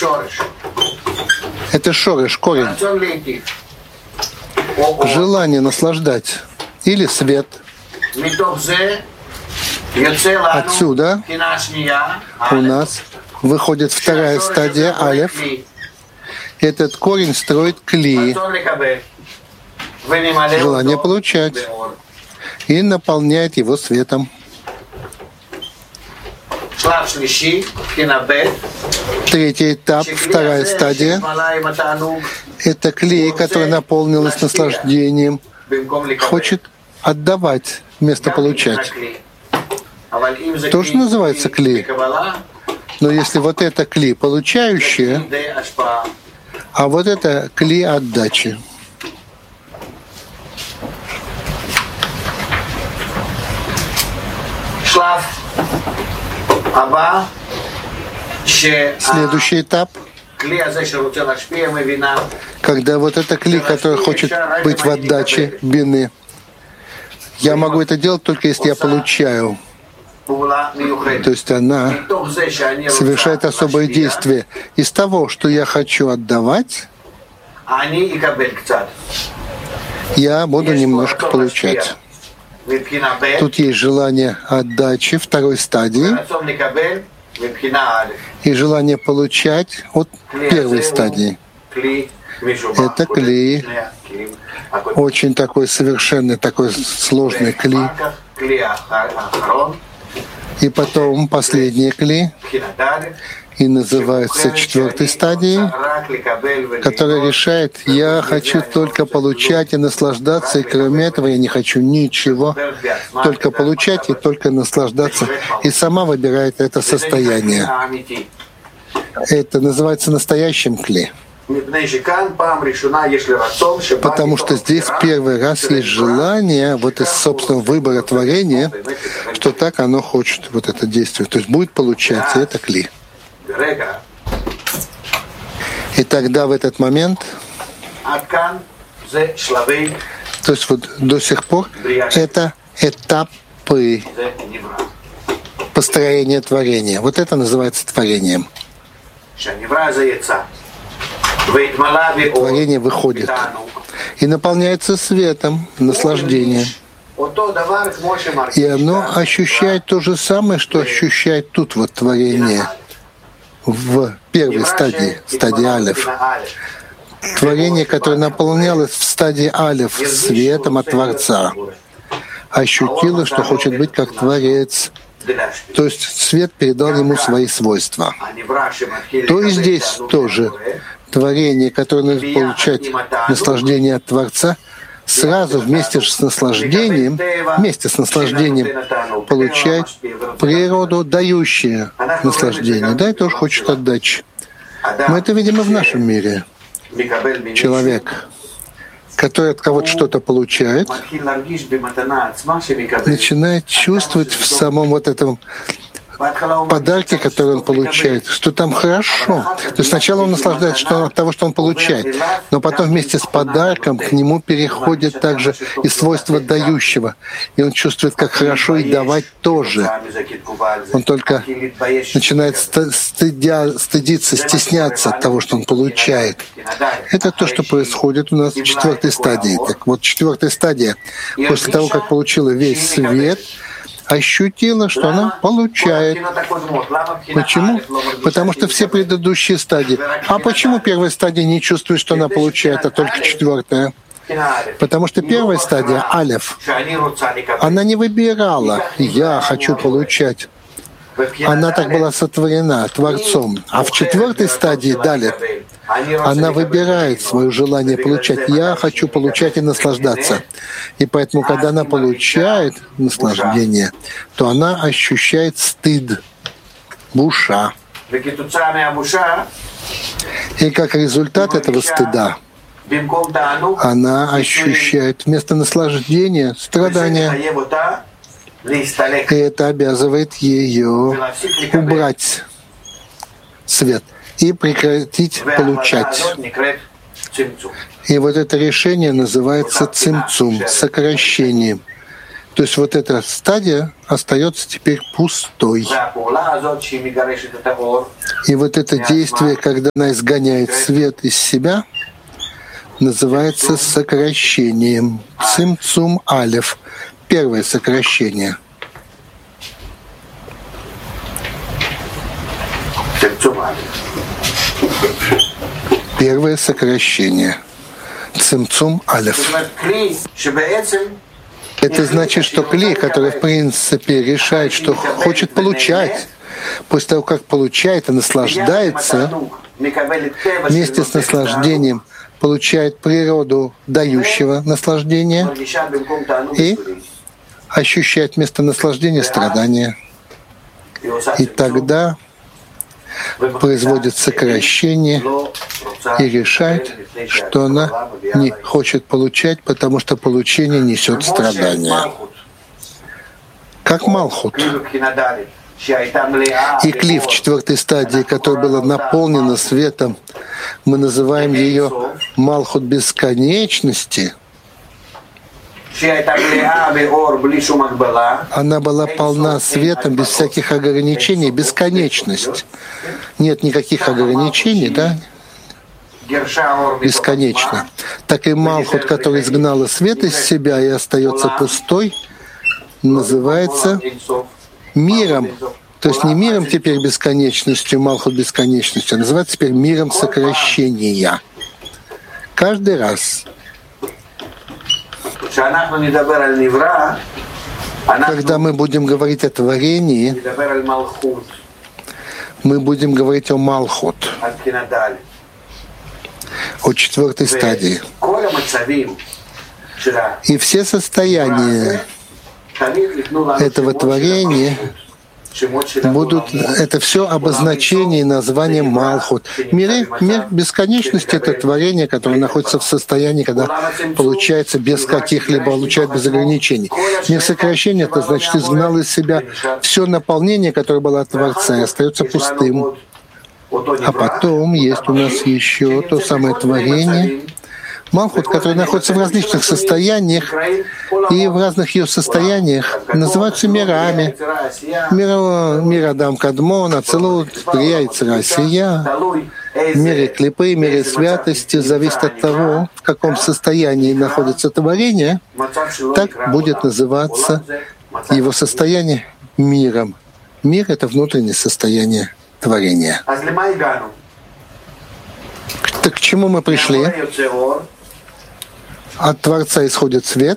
Это шореш, корень. Желание наслаждать. Или свет. Отсюда у нас выходит вторая стадия, алеф. Этот корень строит кли. Желание получать. И наполняет его светом. Третий этап, вторая стадия. Это клей, который наполнилось наслаждением. Хочет отдавать вместо получать. Тоже называется кли. Но если вот это кли получающее, а вот это кли отдачи. Следующий этап, когда вот это кли, который хочет быть в отдаче бины, я могу это делать только если я получаю. То есть она совершает особое действие. Из того, что я хочу отдавать, я буду немножко получать. Тут есть желание отдачи второй стадии и желание получать от первой стадии. Это кли, очень такой совершенный, такой сложный кли. И потом последний кли, и называется четвертой стадией, которая решает, я хочу только получать и наслаждаться, и кроме этого я не хочу ничего, только получать и только наслаждаться, и сама выбирает это состояние. Это называется настоящим кли. Потому что здесь первый раз есть желание вот из собственного выбора творения, что так оно хочет, вот это действие. То есть будет получаться, это кли. И тогда в этот момент, то есть вот до сих пор, это этапы построения творения. Вот это называется творением. Творение выходит и наполняется светом, наслаждением. И оно ощущает то же самое, что ощущает тут вот творение в первой стадии, стадии алеф. Творение, которое наполнялось в стадии алеф светом от Творца, ощутило, что хочет быть как Творец. То есть свет передал ему свои свойства. То и здесь тоже творение, которое получает наслаждение от Творца, сразу вместе с наслаждением получает природу, дающую наслаждение. Да, и тоже хочет отдачи. Мы это видим и в нашем мире. Человек, который от кого-то что-то получает, начинает чувствовать в самом вот этом подарки, которые он получает, что там хорошо. То есть сначала он наслаждается от того, что он получает, но потом вместе с подарком к нему переходит также и свойство дающего. И он чувствует, как хорошо и давать тоже. Он только начинает стыдиться, стесняться от того, что он получает. Это то, что происходит у нас в четвертой стадии. Так вот, четвертая стадия, после того, как получила весь свет, ощутила, что она получает. Почему? Потому что все предыдущие стадии. А почему первая стадия не чувствует, что она получает, а только четвертая? Потому что первая стадия, алеф, она не выбирала «я хочу получать». Она так была сотворена Творцом. А в четвертой стадии, далее, она выбирает свое желание получать. Я хочу получать и наслаждаться. И поэтому, когда она получает наслаждение, то она ощущает стыд, буша. И как результат этого стыда, она ощущает вместо наслаждения страдания. И это обязывает ее убрать свет и прекратить получать. И вот это решение называется цимцум, сокращение. То есть вот эта стадия остается теперь пустой. И вот это действие, когда она изгоняет свет из себя, называется сокращением. Цимцум алеф. Первое сокращение. Первое сокращение. Цимцум алеф. Это значит, что клей, который в принципе решает, что хочет получать, после того, как получает и наслаждается, вместе с наслаждением получает природу дающего наслаждения и ощущает вместо наслаждения страдания. И тогда производит сокращение и решает, что она не хочет получать, потому что получение несет страдания. Как Малхут. И Кли в четвертой стадии, которая была наполнена светом, мы называем ее Малхут бесконечности. Она была полна светом, без всяких ограничений, бесконечность. Нет никаких ограничений, да? Бесконечно. Так и Малхут, который изгнала свет из себя и остается пустой, называется миром. То есть не миром теперь бесконечностью, Малхут бесконечностью, а называется теперь миром сокращения. Каждый раз, когда мы будем говорить о творении, мы будем говорить о Малхут, о четвертой стадии. И все состояния этого творения будут, это все обозначение и название Малхут. Мир бесконечности — это творение, которое находится в состоянии, когда получается без каких-либо, получает без ограничений. Мир сокращения — это значит, изгнал из себя все наполнение, которое было от Творца, и остается пустым. А потом есть у нас еще то самое творение, Малхут, который находится в различных состояниях, и в разных ее состояниях называются мирами. Мир Адам Кадмон, Ацилут, Брия и Цирасия. Миры клипы, миры святости зависит от того, в каком состоянии находится творение, так будет называться его состояние миром. Мир — это внутреннее состояние творения. Так к чему мы пришли? От Творца исходит свет.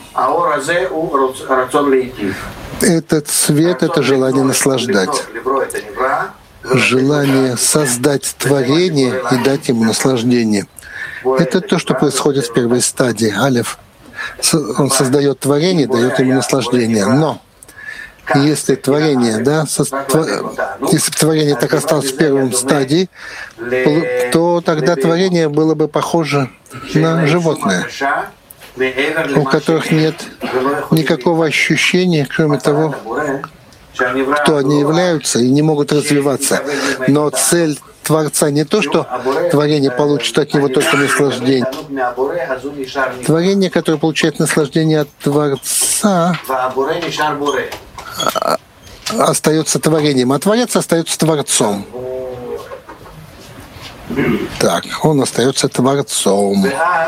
Этот свет — это желание наслаждать. Желание создать творение и дать ему наслаждение. Это то, что происходит в первой стадии. Алеф. Он создает творение, дает ему наслаждение. Но если творение, если творение так осталось в первой стадии, то тогда творение было бы похоже на животное, у которых нет никакого ощущения, кроме того, кто они являются, и не могут развиваться. Но цель Творца не то, что творение получит от него только наслаждение. Творение, которое получает наслаждение от Творца, остается творением, а Творец остается Творцом. Так, он остается Творцом.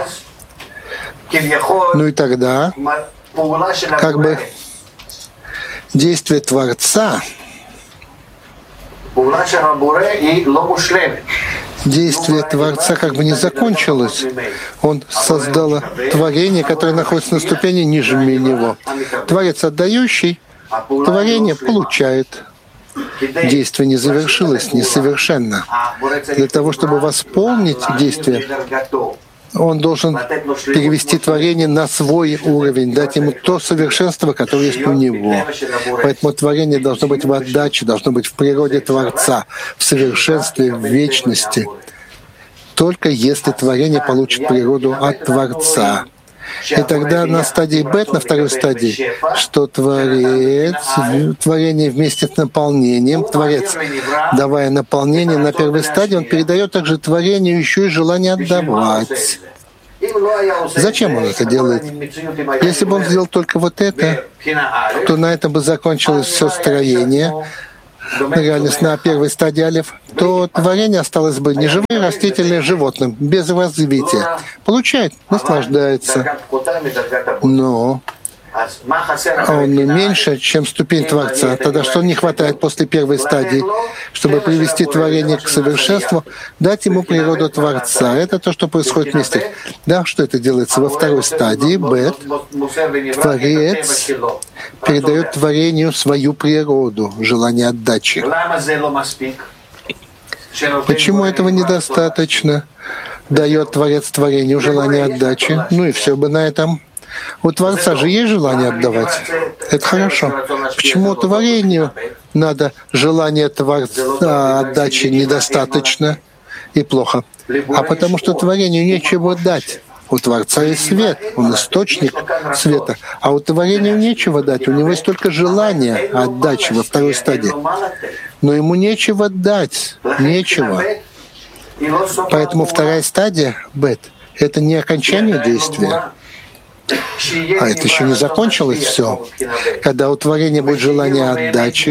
Ну и тогда, как бы, действие Творца, действие Творца как бы не закончилось. Он создал творение, которое находится на ступени ниже него. Творец отдающий, творение получает. Действие не завершилось, несовершенно. Для того, чтобы восполнить действие, он должен перевести творение на свой уровень, дать ему то совершенство, которое есть у него. Поэтому творение должно быть в отдаче, должно быть в природе Творца, в совершенстве, в вечности. Только если творение получит природу от Творца. И тогда на стадии Бет, на второй стадии, что Творец, творение вместе с наполнением, Творец, давая наполнение на первой стадии, он передает также творению еще и желание отдавать. Зачем он это делает? Если бы он сделал только вот это, то на этом бы закончилось все строение, реальность на первой стадии алеф, то творение осталось бы не живым, растительным, животным, без развития. Получает, наслаждается. Но он меньше, чем ступень Творца. Тогда что не хватает после первой стадии, чтобы привести творение к совершенству, дать ему природу Творца. Это то, что происходит вместе. Да, что это делается во второй стадии, бет. Творец передает творению свою природу, желание отдачи. Почему этого недостаточно? Дает Творец творению желание отдачи. Ну и все бы на этом. У Творца же есть желание отдавать. Это хорошо. Почему творению надо желание Творца отдачи недостаточно и плохо? А потому что творению нечего дать. У Творца есть свет, он источник света, а у творению нечего дать. У него есть только желание отдачи во второй стадии. Но ему нечего дать, нечего. Поэтому вторая стадия, бет, это не окончание действия. А это еще не закончилось все. Когда у творения будет желание отдачи,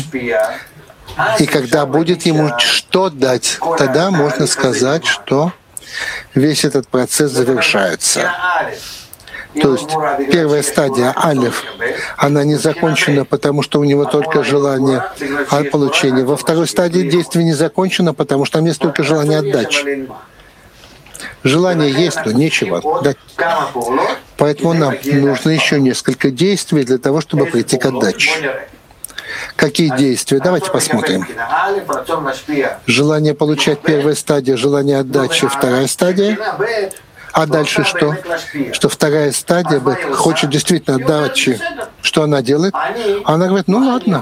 и когда будет ему что дать, тогда можно сказать, что весь этот процесс завершается. То есть первая стадия алеф, она не закончена, потому что у него только желание получения. Во второй стадии действие не закончено, потому что там есть только желание отдачи. Желание есть, но нечего дать. Поэтому нам нужно еще несколько действий для того, чтобы прийти к отдаче. Какие действия? Давайте посмотрим. Желание получать — первая стадия, желание отдачи — вторая стадия. А дальше что? Что вторая стадия хочет действительно отдачи. Что она делает? Она говорит, ну ладно,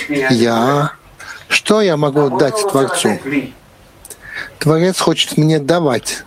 что я могу дать Творцу? Творец хочет мне давать.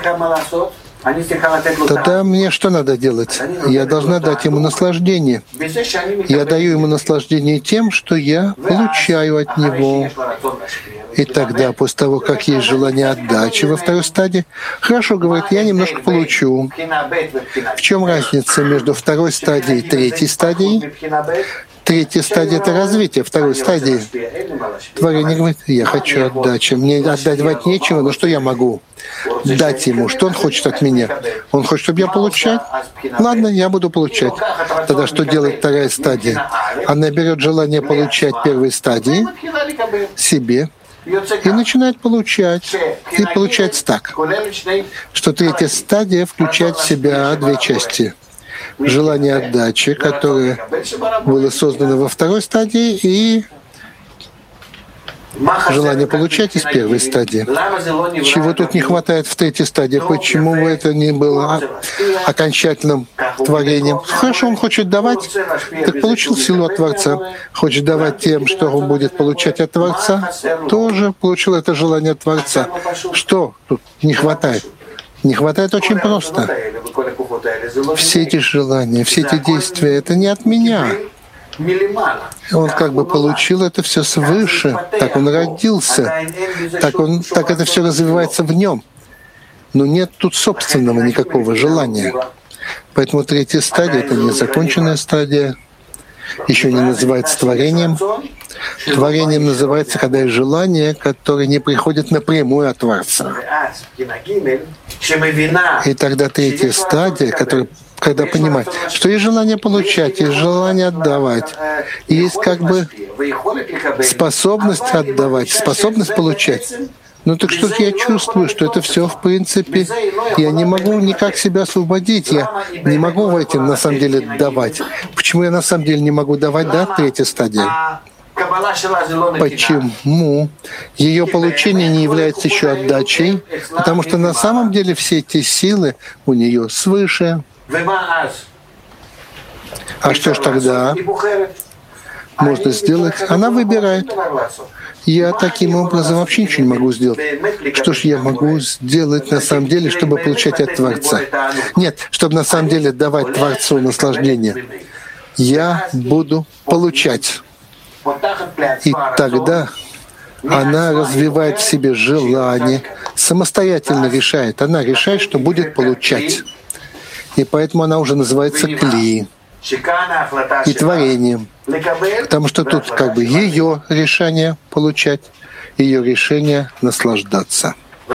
Тогда мне что надо делать? Я должна дать ему наслаждение. Я даю ему наслаждение тем, что я получаю от него. И тогда, после того, как есть желание отдачи во второй стадии, хорошо, говорит, я немножко получу. В чем разница между второй стадией и третьей стадией? Третья стадия — это развитие. Второй стадии творение говорит, я хочу отдачи. Мне отдавать нечего, но что я могу дать ему? Что он хочет от меня? Он хочет, чтобы я получал? Ладно, я буду получать. Тогда что делает вторая стадия? Она берет желание получать первой стадии себе и начинает получать. И получается так, что третья стадия включает в себя две части. Желание отдачи, которое было создано во второй стадии, и желание получать из первой стадии. Чего тут не хватает в третьей стадии? Почему бы это не было окончательным творением? Хорошо, он хочет давать, так получил силу от Творца. Хочет давать тем, что он будет получать от Творца, тоже получил это желание от Творца. Что тут не хватает? Не хватает очень просто. Все эти желания, все эти действия — это не от меня. Он как бы получил это все свыше. Так он родился. Так это все развивается в нем. Но нет тут собственного никакого желания. Поэтому третья стадия — это незаконченная стадия. Еще не называется творением. Творением называется, когда есть желание, которое не приходит напрямую от Творца. И тогда третья стадия, которая, когда понимает, что есть желание получать, есть желание отдавать, и есть как бы способность отдавать, способность получать. Ну так что я чувствую, что это все в принципе, я не могу никак себя освободить, я не могу в этом на самом деле давать. Почему я на самом деле не могу давать, да, третья стадия? Почему ее получение не является еще отдачей? Потому что на самом деле все эти силы у нее свыше. А что ж тогда можно сделать? Она выбирает. Я таким образом вообще ничего не могу сделать. Что ж я могу сделать на самом деле, чтобы получать от Творца? Нет, чтобы на самом деле давать Творцу наслаждение. Я буду получать. И тогда она развивает в себе желание, самостоятельно решает. Она решает, что будет получать. И поэтому она уже называется кли и творением. Потому что тут как бы ее решение получать, ее решение наслаждаться.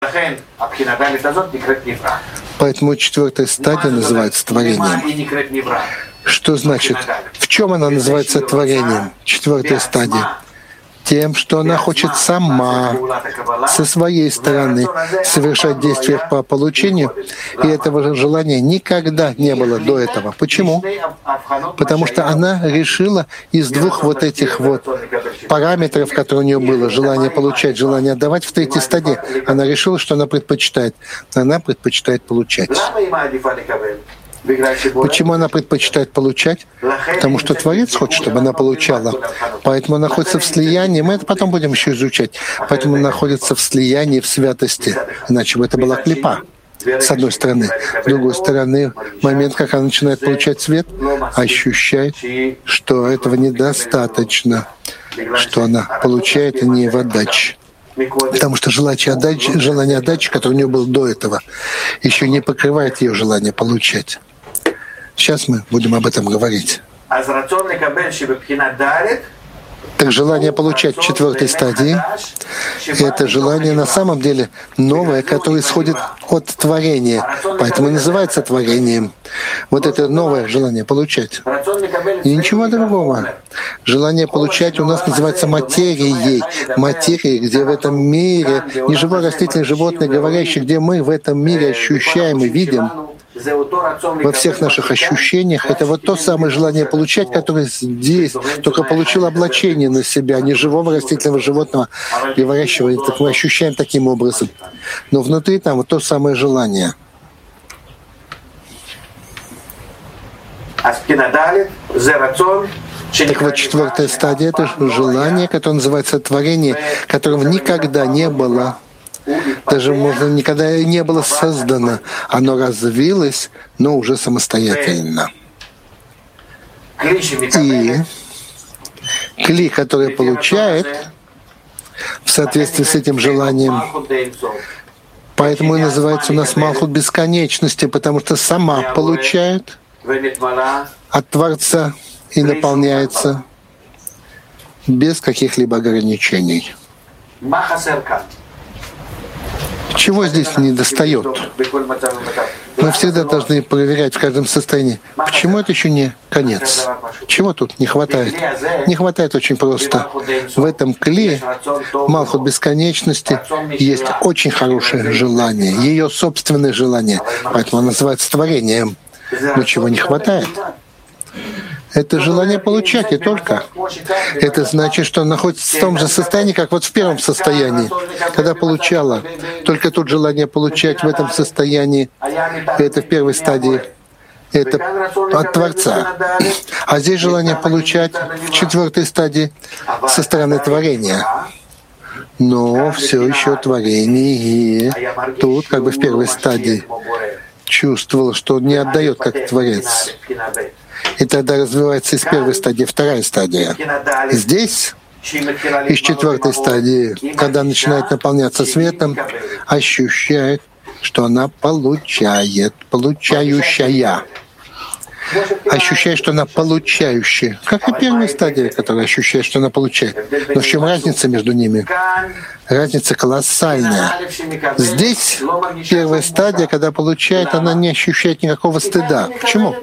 Поэтому четвертая стадия называется творением. Что значит? В чем она называется творением? Четвертая стадия. Тем, что она хочет сама, со своей стороны, совершать действия по получению, и этого же желания никогда не было до этого. Почему? Потому что она решила из двух вот этих вот параметров, которые у нее было, желание получать, желание отдавать, в третьей стадии, она решила, что она предпочитает. Она предпочитает получать. Почему она предпочитает получать? Потому что Творец хочет, чтобы она получала. Поэтому она находится в слиянии. Мы это потом будем еще изучать. Поэтому она находится в слиянии, в святости. Иначе бы это была клипа, с одной стороны. С другой стороны, в момент, как она начинает получать свет, ощущает, что этого недостаточно, что она получает, а не в отдаче. Потому что желание отдачи, которое у нее было до этого, еще не покрывает ее желание получать. Сейчас мы будем об этом говорить. Так желание получать в четвертой стадии — это желание на самом деле новое, которое исходит от творения. Поэтому и называется творением. Вот это новое желание получать. И ничего другого. Желание получать у нас называется материей. Материей, где в этом мире неживое, растительное, животное, говорящее, где мы в этом мире ощущаем и видим, во всех наших ощущениях, это вот то самое желание получать, которое здесь только получило облачение на себя, не живого растительного животного, говорящего, это мы ощущаем таким образом. Но внутри там вот то самое желание. Так вот, четвертая стадия — это желание, которое называется творение, которого никогда не было. Даже, можно, никогда не было создано. Оно развилось, но уже самостоятельно. И кли, который получает в соответствии с этим желанием, поэтому и называется у нас Малхут бесконечности, потому что сама получает от Творца и наполняется без каких-либо ограничений. Чего здесь недостает? Мы всегда должны проверять в каждом состоянии, почему это еще не конец. Чего тут не хватает? Не хватает очень просто. В этом кли, Малхут бесконечности, есть очень хорошее желание, ее собственное желание. Поэтому оно называется творением. Но чего не хватает? Это желание получать, и только. Это значит, что она находится в том же состоянии, как вот в первом состоянии, когда получала. Только тут желание получать в этом состоянии, это в первой стадии, это от Творца. А здесь желание получать в четвертой стадии со стороны творения. Но все еще творение тут, как бы в первой стадии, чувствовал, что не отдает как Творец. И тогда развивается из первой стадии вторая стадия. Здесь, из четвертой стадии, когда начинает наполняться светом, ощущает, что она получает, получающая. Ощущает, что она получающая. Как и первая стадия, которая ощущает, что она получает. Но в чем разница между ними? Разница колоссальная. Здесь первая стадия, когда получает, она не ощущает никакого стыда. Почему?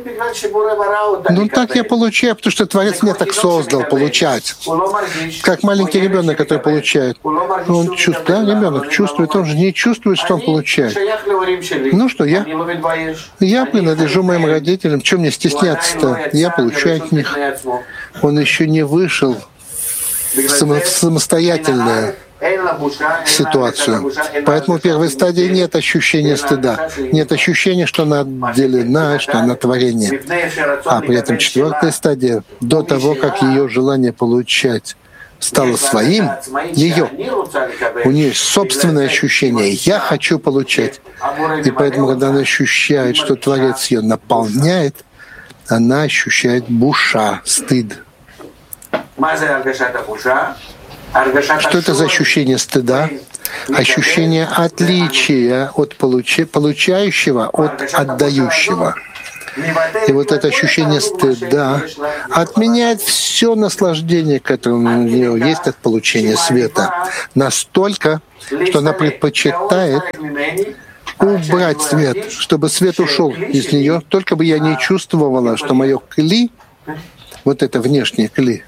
Ну так я получаю, потому что Творец меня так создал получать. Как маленький ребенок, который получает. Он чувствует, да, ребенок чувствует, он же не чувствует, что он получает. Ну что, я принадлежу моим родителям, чем мне стесняться-то? Я получаю от них. Он еще не вышел в самостоятельное ситуацию. Поэтому в первой стадии нет ощущения стыда, нет ощущения, что она отделена, что она творение. А при этом четвертая стадия, до того, как ее желание получать стало своим, у нее есть собственное ощущение «я хочу получать». И поэтому, когда она ощущает, что Творец ее наполняет, она ощущает буша, стыд. Что это за ощущение стыда? ощущение отличия от получающего от отдающего. И вот это ощущение стыда отменяет все наслаждение, которое у нее есть от получения света, настолько, что она предпочитает убрать свет, чтобы свет ушел из нее, только бы я не чувствовала, что мое кли, вот это внешнее кли,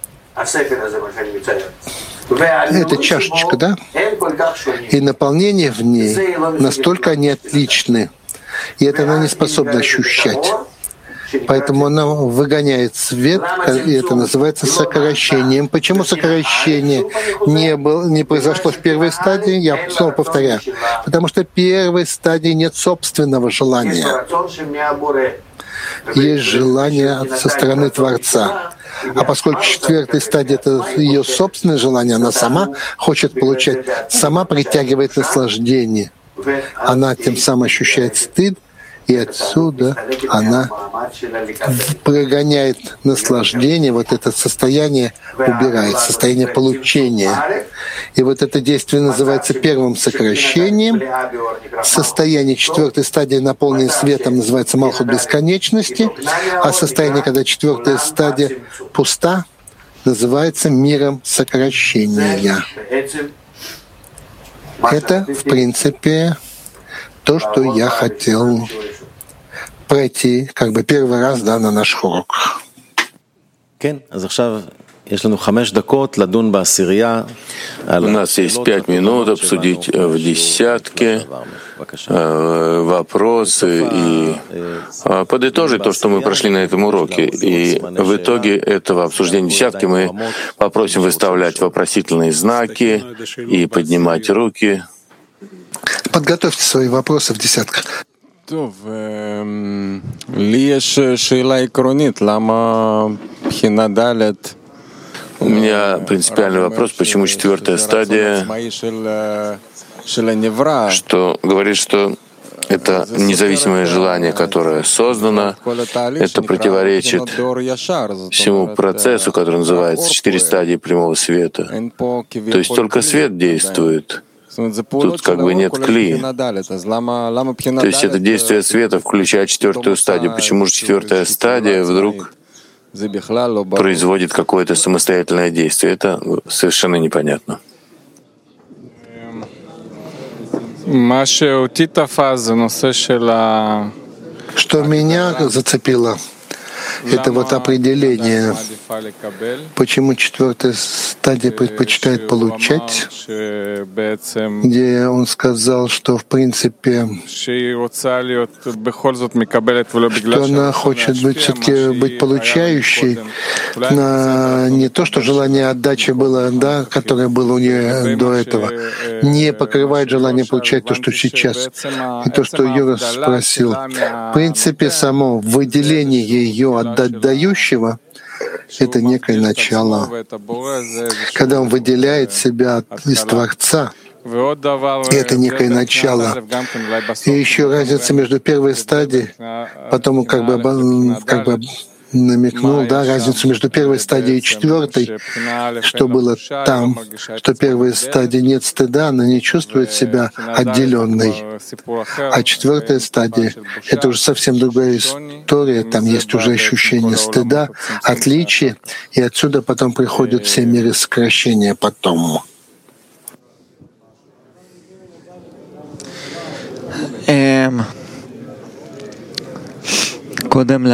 это чашечка, да? И наполнение в ней настолько они отличны. И это она не способна ощущать. Поэтому она выгоняет свет, и это называется сокращением. Почему сокращение не произошло в первой стадии? Я снова повторяю. Потому что в первой стадии нет собственного желания. Есть желание со стороны Творца. А поскольку четвертая стадия — это ее собственное желание, она сама хочет получать, сама притягивает наслаждение. Она тем самым ощущает стыд, и отсюда она прогоняет наслаждение, вот это состояние убирает, состояние получения. И вот это действие называется первым сокращением. Состояние четвертой стадии, наполненное светом, называется Малхут бесконечности, а состояние, когда четвертая стадия пуста, называется миром сокращения. Это, в принципе, то, что я хотел пройти как бы первый раз, да, на наш урок. У нас есть 5 минут обсудить в десятке вопросы и подытожить то, что мы прошли на этом уроке. И в итоге этого обсуждения десятки мы попросим выставлять вопросительные знаки и поднимать руки. Подготовьте свои вопросы в десятках. У меня принципиальный вопрос, почему четвертая стадия, что говорит, что это независимое желание, которое создано, это противоречит всему процессу, который называется 4 стадии прямого света. То есть только свет действует. Тут как бы нет кли. То есть это действие света включает четвертую стадию. Почему же четвертая стадия вдруг производит какое-то самостоятельное действие? Это совершенно непонятно. Что меня зацепило, это вот определение, почему четвертая стадия предпочитает получать, где он сказал, что в принципе, что она хочет все-таки быть получающей, не то, что желание отдачи было, да, которое было у нее до этого, не покрывает желание получать то, что сейчас. И то, что Юра спросил, в принципе, само выделение ее от отдающего — это некое начало, когда он выделяет себя из Творца. И это некое начало. И еще разница между первой стадией, потом он как бы намекнул, да, разницу между первой стадией и четвертой, что было там, что первой стадии нет стыда, она не чувствует себя отделенной. А четвертая стадия — это уже совсем другая история, там есть уже ощущение стыда, отличия, и отсюда потом приходят все меры сокращения потом. На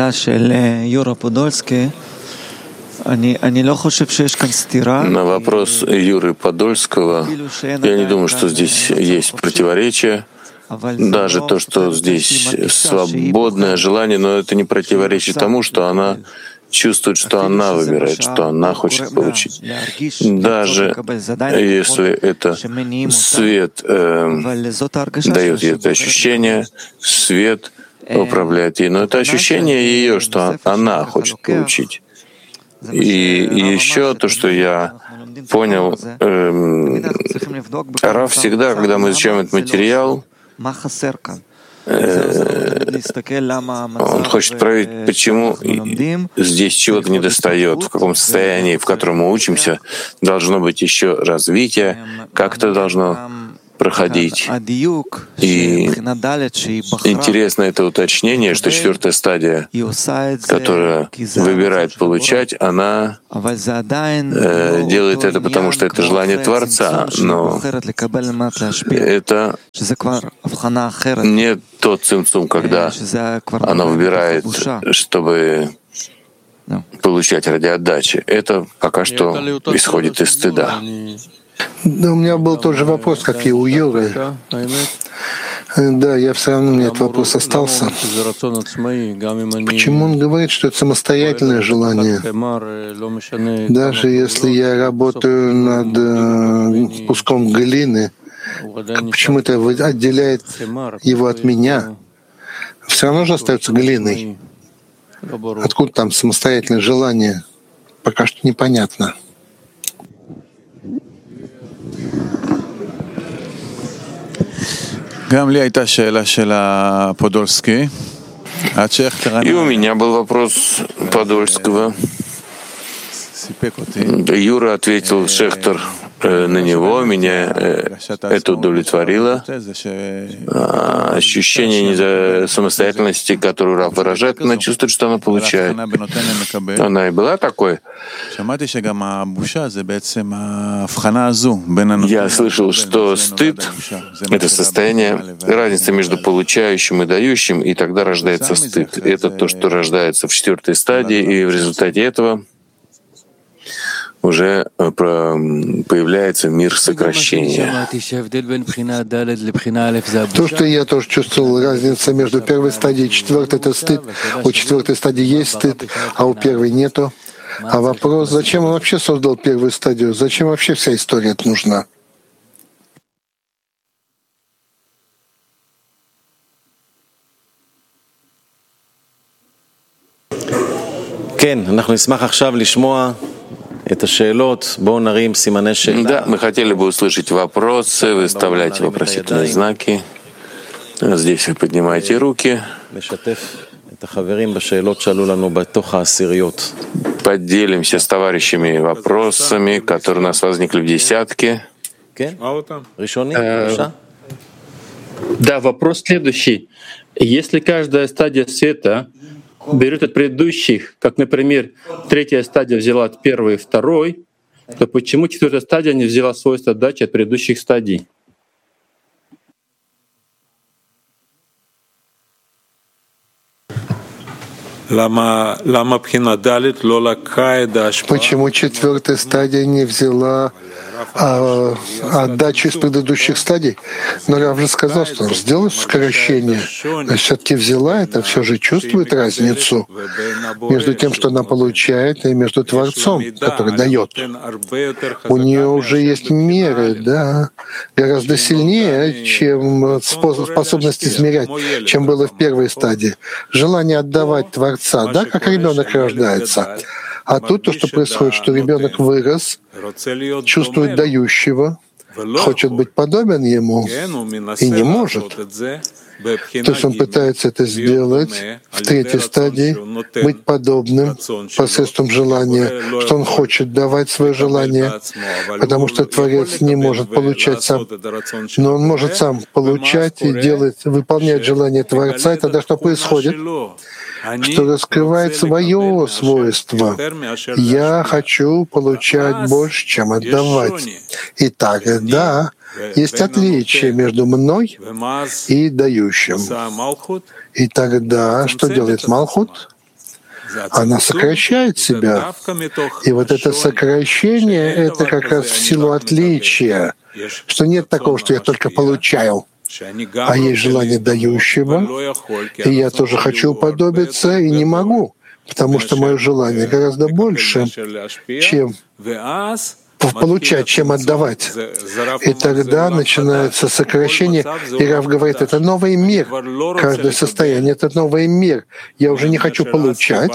вопрос Юры Подольского, я не думаю, что здесь есть противоречие. Даже то, что здесь свободное желание, но это не противоречит тому, что она чувствует, что она выбирает, что она хочет получить. Даже если это свет дает ей это ощущение, свет управляет ей, но это ощущение ее, что она хочет получить. И еще то, что я понял, Рав всегда, когда мы изучаем этот материал, Он хочет проверить, почему здесь чего-то недостает, в каком состоянии, в котором мы учимся, должно быть еще развитие, как это должно проходить. И интересно это уточнение, что четвертая стадия, которая выбирает получать, она делает это потому, что это желание Творца, но это не тот цимцум, когда она выбирает, чтобы получать ради отдачи. Это пока что исходит из стыда. Да, у меня был тот же вопрос, как и у Юры. Да, я все равно, у меня этот вопрос остался. Почему он говорит, что это самостоятельное желание? Даже если я работаю над куском глины, почему это отделяет его от меня? Все равно же остается глиной. Откуда там самостоятельное желание? Пока что непонятно. И у меня был вопрос Подольского. Юра ответил, Шехтер, на него, меня это удовлетворило. Ощущение самостоятельности, которую Рав выражает, она чувствует, что она получает. Она и была такой. Я слышал, что стыд — это состояние, разница между получающим и дающим, и тогда рождается стыд. Это то, что рождается в четвертой стадии, и в результате этого уже появляется мир сокращения. То, что я тоже чувствовал, разница между первой стадией и четвертой — это стыд. У четвертой стадии есть стыд, а у первой нету. А вопрос, зачем он вообще создал первую стадию? Зачем вообще вся история это нужна? Да, мы хотели бы услышать вопросы, выставлять вопросительные знаки. Здесь вы поднимаете руки. Поделимся с товарищами вопросами, которые у нас возникли в десятке. Да, вопрос следующий. Если каждая стадия света берет от предыдущих, как, например, третья стадия взяла от первой и второй, то почему четвертая стадия не взяла свойства отдачи от предыдущих стадий? Почему четвертая стадия не взяла отдачу из предыдущих стадий? Но я уже сказал, что он сделал сокращение. Но все-таки взяла это, все же чувствует разницу между тем, что она получает, и между Творцом, который дает. У нее уже есть меры, да, гораздо сильнее, чем способность измерять, чем было в первой стадии. Желание отдавать Творца, да, как ребенок рождается. А тут то, что происходит, что ребенок вырос, чувствует дающего, хочет быть подобен ему и не может. То есть он пытается это сделать в третьей стадии, быть подобным посредством желания, что он хочет давать свое желание, потому что Творец не может получать сам. Но он может сам получать и делать, выполнять желание Творца. И тогда что происходит? Что раскрывает свое свойство. Я хочу получать больше, чем отдавать. И тогда есть отличие между мной и дающим. И тогда что делает Малхут? Она сокращает себя. И вот это сокращение — это как раз в силу отличия, что нет такого, что я только получаю, а есть желание дающего, и я тоже хочу уподобиться, и не могу, потому что мое желание гораздо больше, чем получать, чем отдавать. И тогда начинается сокращение, и Рав говорит, это новый мир. Каждое состояние — это новый мир. Я уже не хочу получать,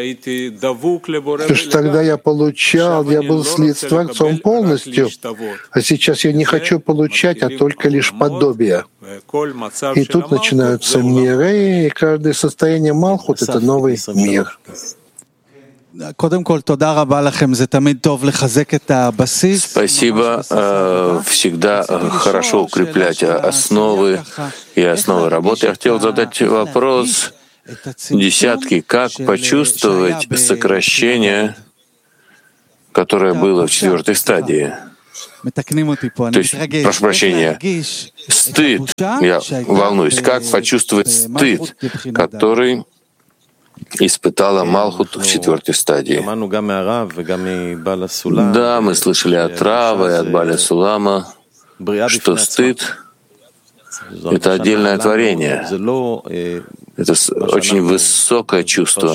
потому что тогда я получал, я был слит с Творцом полностью, а сейчас я не хочу получать, а только лишь подобие. И тут начинаются миры, и каждое состояние Малхут — это новый мир. Спасибо. Всегда хорошо укреплять основы и основы работы. Я хотел задать вопрос десятки. Как почувствовать сокращение, которое было в 4-й стадии? То есть, прошу прощения, стыд. Я волнуюсь. Как почувствовать стыд, который испытала Малхут в 4-й стадии? Да, мы слышали от Рава и от Баля Сулама, что стыд — это отдельное творение. Это очень высокое чувство.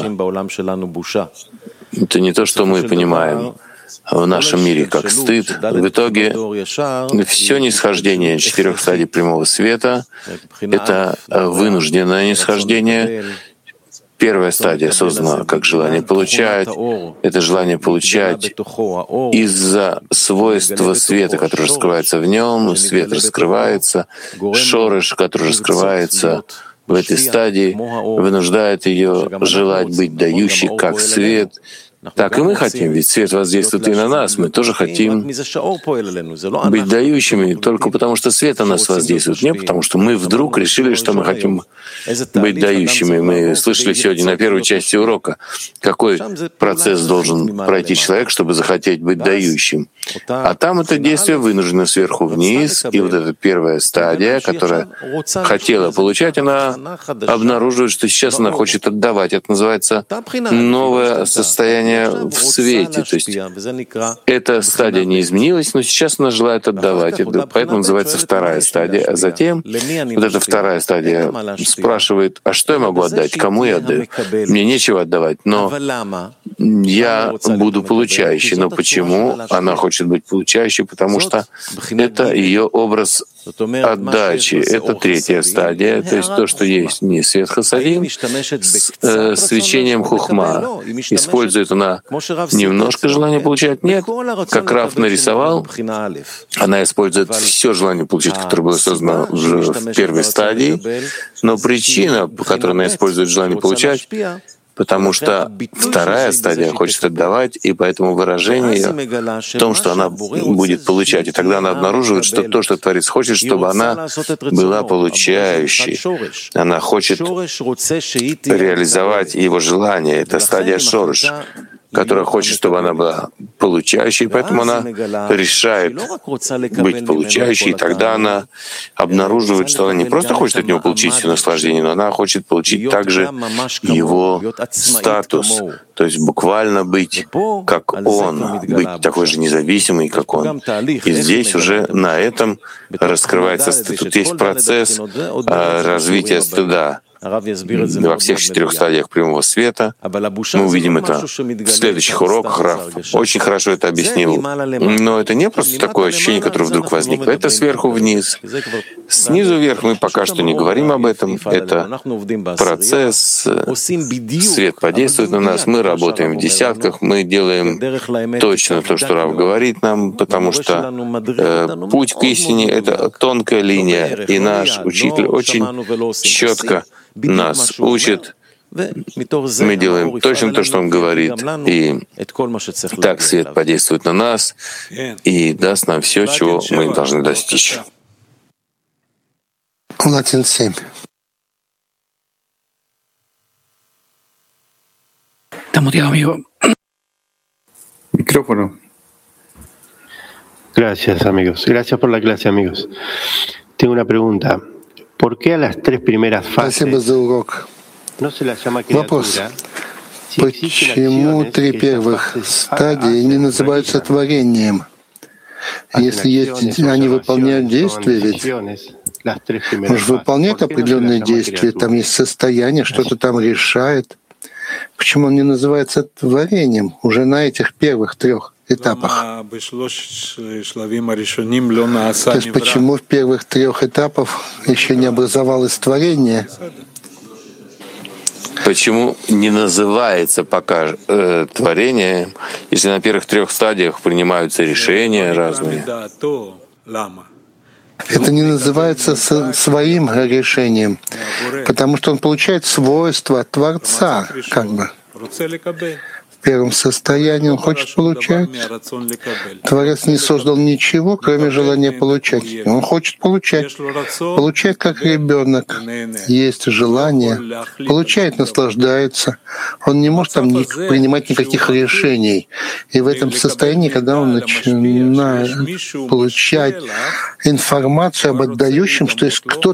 Это не то, что мы понимаем в нашем мире как стыд. В итоге все нисхождение 4 стадий прямого света — это вынужденное нисхождение. Первая стадия создана как желание получать. Это желание получать из-за свойства света, который раскрывается в нем. Свет раскрывается. Шорыш, который раскрывается в этой стадии, вынуждает ее желать быть дающей, как свет. Так и мы хотим, ведь свет воздействует и на нас. Мы тоже хотим быть дающими только потому, что свет на нас воздействует. Не потому, что мы вдруг решили, что мы хотим быть дающими. Мы слышали сегодня на первой части урока, какой процесс должен пройти человек, чтобы захотеть быть дающим. А там это действие вынуждено сверху вниз, и вот эта первая стадия, которая хотела получать, она обнаруживает, что сейчас она хочет отдавать. Это называется новое состояние в свете. То есть эта стадия не изменилась, но сейчас она желает отдавать. Это поэтому называется вторая стадия. А затем вот эта вторая стадия спрашивает, а что я могу отдать? Кому я отдаю? Мне нечего отдавать, но я буду получающей. Но почему она хочет быть получающей? Потому что это ее образ отдачи. Это третья стадия, то есть то, что есть не свет хасадим, с свечением хухма. Использует она немножко желание получать? Нет. Как Рав нарисовал, она использует все желание получать, которое было создано уже в первой стадии, но причина, по которой она использует желание получать, потому что вторая стадия хочет отдавать, и поэтому выражение в том, что она будет получать. И тогда она обнаруживает, что то, что Творец хочет, чтобы она была получающей. Она хочет реализовать его желание. Это стадия шорыш, которая хочет, чтобы она была получающей, поэтому она решает быть получающей, и тогда она обнаруживает, что она не просто хочет от него получить все наслаждение, но она хочет получить также его статус, то есть буквально быть как он, быть такой же независимый, как он. И здесь уже на этом раскрывается стыд. Тут есть процесс развития стыда. Во всех 4 стадиях прямого света. Мы увидим это в следующих уроках. Рав очень хорошо это объяснил. Но это не просто такое ощущение, которое вдруг возникло. Это сверху вниз. Снизу вверх мы пока что не говорим об этом. Это процесс. Свет подействует на нас. Мы работаем в десятках. Мы делаем точно то, что Рав говорит нам, потому что путь к истине — это тонкая линия. И наш учитель очень четко нас учит. Мы делаем точно то, что он говорит. И так свет подействует на нас и даст нам все, чего мы должны достичь. Латин 7. Micrófono. Gracias, amigos. Gracias por la clase, amigos. Tengo una pregunta. ¿Por qué a las 3 primeras fases no se las llama criatura? Почему 3 первых стадии не называются творением? Если они выполняют действия, ведь он же выполняет определенные действия, там есть состояние, что-то там решает. Почему он не называется творением уже на этих первых 3 этапах? То есть почему в первых 3 этапах еще не образовалось творение? Почему не называется пока творение, если на первых 3 стадиях принимаются решения разные? Это не называется своим решением, потому что он получает свойства Творца, как бы. В первом состоянии он хочет получать. Творец не создал ничего, кроме желания получать. Он хочет получать. Получает как ребенок. Есть желание. Получает, наслаждается. Он не может там принимать никаких решений. И в этом состоянии, когда он начинает получать информацию об отдающем, что есть кто-то